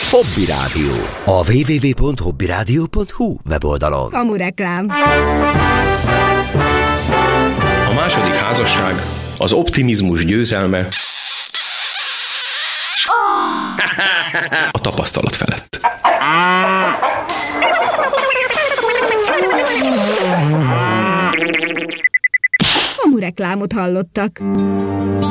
Hobby Rádió. A www.hobbyradio.hu weboldalon. Kamureklám. A második házasság az optimizmus győzelme a tapasztalat felett. Kamureklámot hallottak.